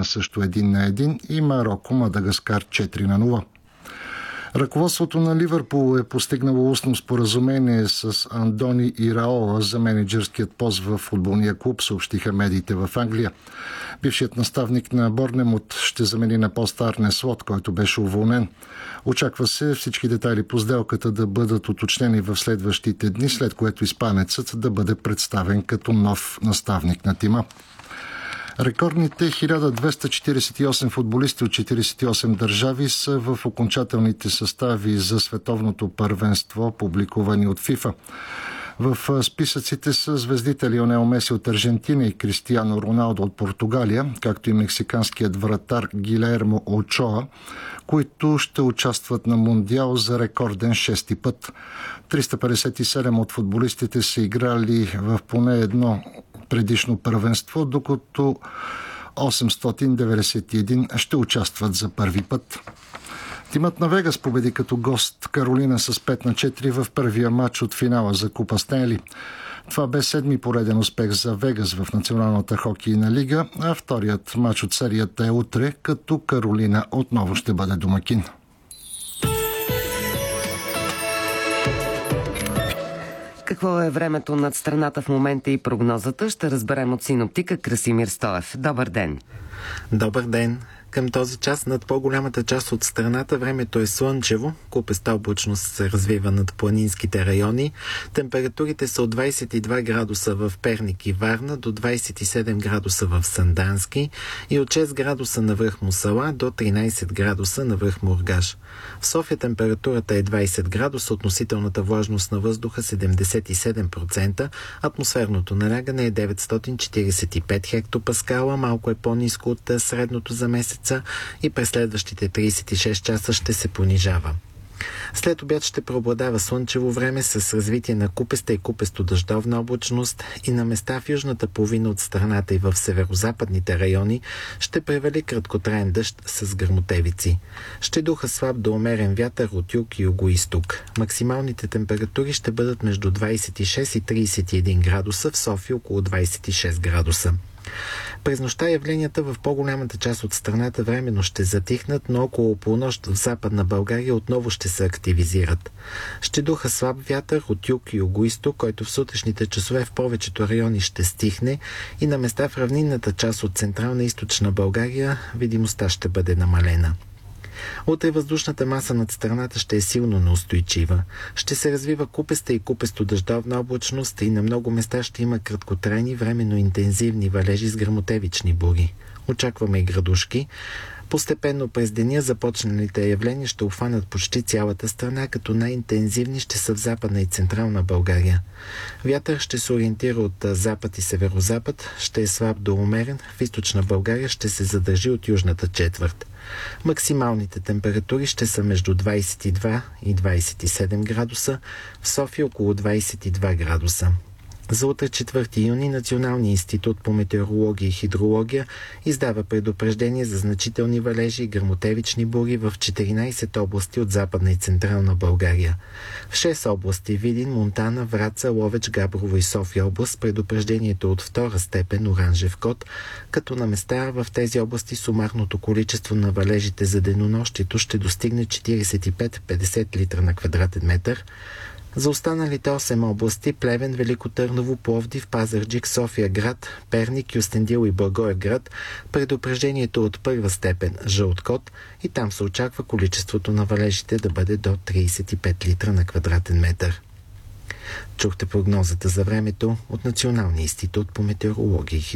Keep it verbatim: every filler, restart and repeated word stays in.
Аржентина също един на един и Мароко Мадагаскар четири на нула. Ръководството на Ливърпул е постигнало устно споразумение с Андони Ираола за мениджърският пост в футболния клуб, съобщиха медиите в Англия. Бившият наставник на Борнемут ще замени на пост Арне Слот, който беше уволнен. Очаква се всички детайли по сделката да бъдат уточнени в следващите дни, след което испанецът да бъде представен като нов наставник на тима. Рекордните хиляда двеста четиридесет и осем футболисти от четиридесет и осем държави са в окончателните състави за световното първенство, публикувани от ФИФА. В списъците са звездите Лионел Меси от Аржентина и Кристиано Роналдо от Португалия, както и мексиканският вратар Гилермо Очоа, които ще участват на Мундиал за рекорден шести път. триста петдесет и седем от футболистите са играли в поне едно предишно първенство, докато осемстотин деветдесет и един ще участват за първи път. Тимът на Вегас победи като гост Каролина с пет на четири в първия матч от финала за Купа Стенли. Това бе седми пореден успех за Вегас в Националната хокейна лига, а вторият матч от серията е утре, като Каролина отново ще бъде домакин. Какво е времето над страната в момента и прогнозата, ще разберем от синоптика Красимир Стоев. Добър ден! Добър ден! Към този час над по-голямата част от страната времето е слънчево, купеста облачност се развива над планинските райони. Температурите са от двадесет и два градуса в Перник и Варна до двадесет и седем градуса в Сандански и от шест градуса на връх Мусала до тринадесет градуса на връх Мургаш. В София температурата е двадесет градуса, относителната влажност на въздуха седемдесет и седем процента, атмосферното налягане е деветстотин четиридесет и пет хектопаскала, малко е по-ниско от средното за месец и през следващите тридесет и шест часа ще се понижава. След обяд ще преобладава слънчево време с развитие на купеста и купесто-дъждовна облачност и на места в южната половина от страната и в северозападните райони ще превали краткотраен дъжд с гръмотевици. Ще духа слаб до умерен вятър от юг и югоизток. Максималните температури ще бъдат между двадесет и шест и тридесет и един градуса, в София около двадесет и шест градуса. През нощта явленията в по-голямата част от страната временно ще затихнат, но около полунощ в Западна България отново ще се активизират. Ще духа слаб вятър от юг и югоизток, който в сутрешните часове в повечето райони ще стихне и на места в равнинната част от Централна и Източна България видимостта ще бъде намалена. Утре въздушната маса над страната ще е силно неустойчива. Ще се развива купеста и купесто-дъждовна облачност и на много места ще има краткотрайни, временно интензивни валежи с гръмотевични бури. Очакваме и градушки. Постепенно през деня започналите явления ще обхванат почти цялата страна, като най-интензивни ще са в Западна и Централна България. Вятър ще се ориентира от запад и северозапад, ще е слаб до умерен, в Източна България ще се задържи от южната четвърт. Максималните температури ще са между двадесет и два и двадесет и седем градуса, в София около двадесет и два градуса. За утре четвърти юни Националният институт по метеорология и хидрология издава предупреждение за значителни валежи и гръмотевични бури в четиринадесет области от Западна и Централна България. В шест области – Видин, Монтана, Враца, Ловеч, Габрово и София област – предупреждението от втора степен оранжев код, като на места в тези области сумарното количество на валежите за денонощието ще достигне четиридесет и пет до петдесет литра на квадратен метър. За останалите осем области – Плевен, Велико Търново, Пловдив, Пазарджик, София град, Перник, Кюстендил и Благоевград – предупреждението от първа степен жълт код и там се очаква количеството на валежите да бъде до тридесет и пет литра на квадратен метър. Чухте прогнозата за времето от Националния институт по метеорология и